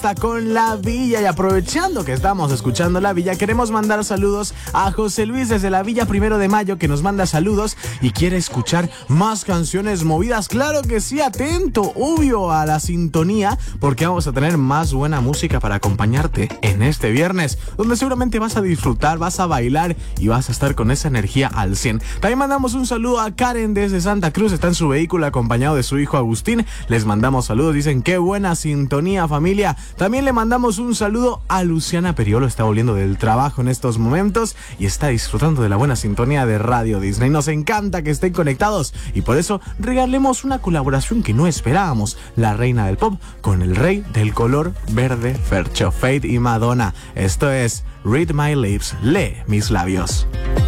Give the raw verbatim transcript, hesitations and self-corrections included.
con La Villa. Y aprovechando que estamos escuchando La Villa, queremos mandar saludos a José Luis desde La Villa Primero de Mayo, que nos manda saludos y quiere escuchar más canciones movidas. Claro que sí, atento, obvio, a la sintonía, porque vamos a tener más buena música para acompañarte en este viernes, donde seguramente vas a disfrutar, vas a bailar y vas a estar con esa energía al cien. También mandamos un saludo a Karen desde Santa Cruz, está en su vehículo acompañado de su hijo Agustín. Les mandamos saludos, dicen qué buena sintonía, familia. También le mandamos un saludo a Luciana Periolo, está volviendo del trabajo en estos momentos y está disfrutando de la buena sintonía de Radio Disney. Nos encanta que estén conectados y por eso regalemos una colaboración que no esperábamos, la reina del pop con el rey del color verde, Fercho, Fate y Madonna. Esto es Read My Lips, lee mis labios.